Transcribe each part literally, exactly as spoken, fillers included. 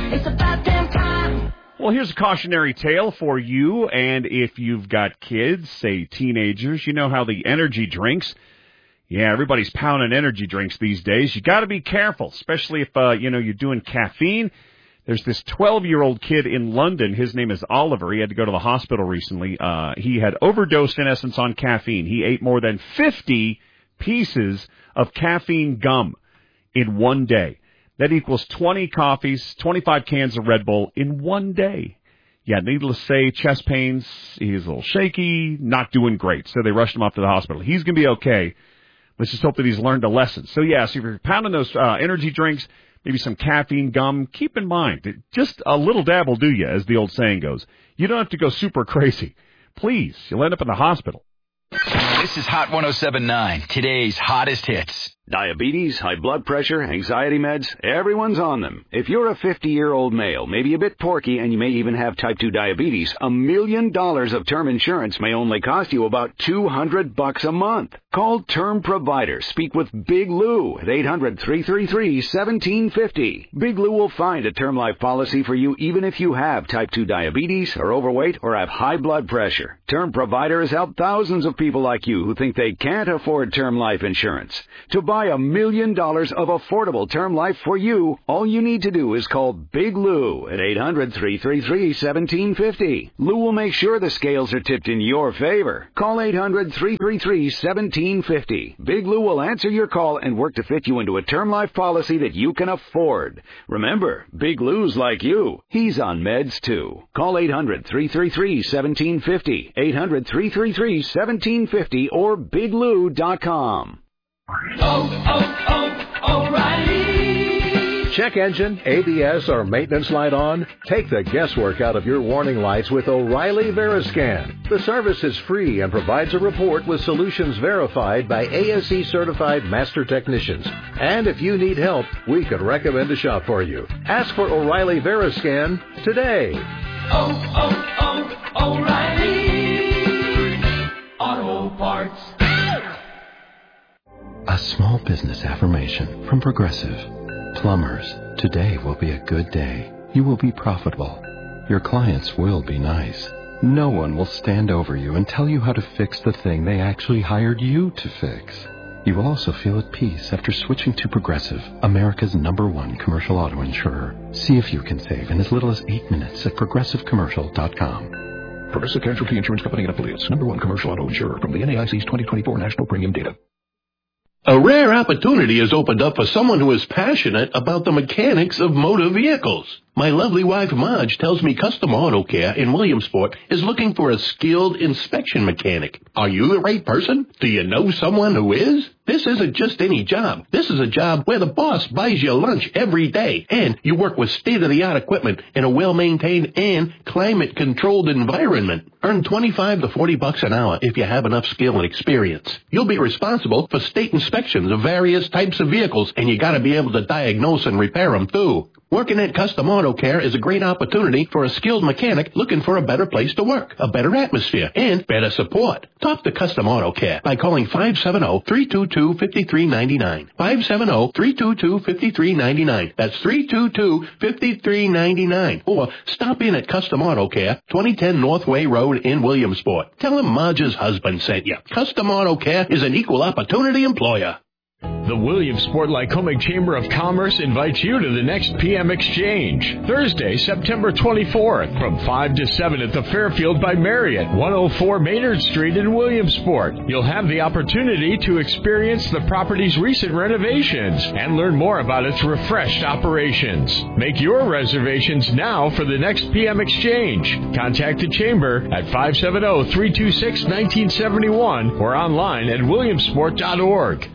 It's about damn time. Well, here's a cautionary tale for you, and if you've got kids, say teenagers, you know how the energy drinks, yeah, everybody's pounding energy drinks these days. You got to be careful, especially if, uh, you know, you're doing caffeine. There's this twelve-year-old kid in London. His name is Oliver. He had to go to the hospital recently. Uh, he had overdosed, in essence, on caffeine. He ate more than fifty pieces of caffeine gum in one day. That equals twenty coffees, twenty-five cans of Red Bull in one day. Yeah, needless to say, chest pains, he's a little shaky, not doing great. So they rushed him off to the hospital. He's going to be okay. Let's just hope that he's learned a lesson. So, yeah, so if you're pounding those uh, energy drinks, maybe some caffeine gum, keep in mind, just a little dab will do you, as the old saying goes. You don't have to go super crazy. Please, you'll end up in the hospital. This is Hot one oh seven point nine, today's hottest hits. Diabetes, high blood pressure, anxiety meds, everyone's on them. If you're a fifty-year-old male, maybe a bit porky, and you may even have type two diabetes, a million dollars of term insurance may only cost you about two hundred bucks a month. Call Term Provider. Speak with Big Lou at eight hundred, three three three, one seven five zero. Big Lou will find a term life policy for you even if you have type two diabetes, are overweight, or have high blood pressure. Term Provider has helped thousands of people like you who think they can't afford term life insurance. To buy a million dollars of affordable term life for you, all you need to do is call Big Lou at eight hundred, three three three, one seven five zero. Lou will make sure the scales are tipped in your favor. Call eight hundred, three three three, one seven five zero. Big Lou will answer your call and work to fit you into a term life policy that you can afford. Remember, Big Lou's like you. He's on meds too. Call eight hundred, three three three, one seven five zero, eight hundred, three three three, one seven five zero, or big lou dot com. Oh, oh, oh, O'Reilly. Check engine, A B S, or maintenance light on? Take the guesswork out of your warning lights with O'Reilly Veriscan. The service is free and provides a report with solutions verified by A S E-certified master technicians. And if you need help, we could recommend a shop for you. Ask for O'Reilly Veriscan today. Oh, oh, oh, O'Reilly Auto Parts. A small business affirmation from Progressive. Plumbers, today will be a good day. You will be profitable. Your clients will be nice. No one will stand over you and tell you how to fix the thing they actually hired you to fix. You will also feel at peace after switching to Progressive, America's number one commercial auto insurer. See if you can save in as little as eight minutes at progressive commercial dot com. Progressive Casualty Insurance Company and Affiliates, number one commercial auto insurer from the N A I C's twenty twenty-four National Premium Data. A rare opportunity has opened up for someone who is passionate about the mechanics of motor vehicles. My lovely wife, Marge, tells me Custom Auto Care in Williamsport is looking for a skilled inspection mechanic. Are you the right person? Do you know someone who is? This isn't just any job. This is a job where the boss buys you lunch every day, and you work with state-of-the-art equipment in a well-maintained and climate-controlled environment. Earn twenty-five to forty bucks an hour if you have enough skill and experience. You'll be responsible for state inspections of various types of vehicles, and you gotta be able to diagnose and repair them, too. Working at Custom Auto Care is a great opportunity for a skilled mechanic looking for a better place to work, a better atmosphere, and better support. Talk to Custom Auto Care by calling five seven zero, three two two, five three nine nine. five seven zero, three two two, five three nine nine. That's three two two, five three nine nine. Or stop in at Custom Auto Care, twenty ten Northway Road in Williamsport. Tell them Marge's husband sent you. Custom Auto Care is an equal opportunity employer. The Williamsport Lycoming Chamber of Commerce invites you to the next P M Exchange, Thursday, September twenty-fourth, from five to seven at the Fairfield by Marriott, one oh four Maynard Street in Williamsport. You'll have the opportunity to experience the property's recent renovations and learn more about its refreshed operations. Make your reservations now for the next P M Exchange. Contact the Chamber at five seven zero, three two six, one nine seven one or online at williamsport dot org.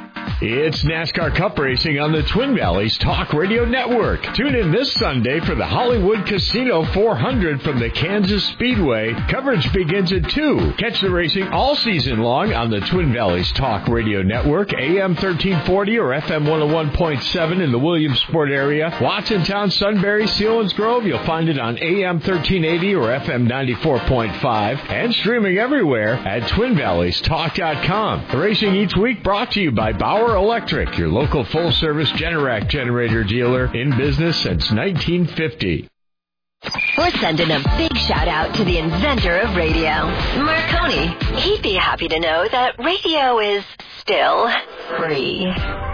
It's NASCAR Cup Racing on the Twin Valleys Talk Radio Network. Tune in this Sunday for the Hollywood Casino four hundred from the Kansas Speedway. Coverage begins at two. Catch the racing all season long on the Twin Valleys Talk Radio Network, A M thirteen forty or F M one oh one point seven in the Williamsport area. Watsontown, Sunbury, Selinsgrove, you'll find it on A M thirteen eighty or F M ninety-four point five. And streaming everywhere at twin valleys talk dot com. The racing each week brought to you by Bauer Power Electric, your local full-service Generac generator dealer in business since nineteen fifty. We're sending a big shout out to the inventor of radio, Marconi. He'd be happy to know that radio is still free.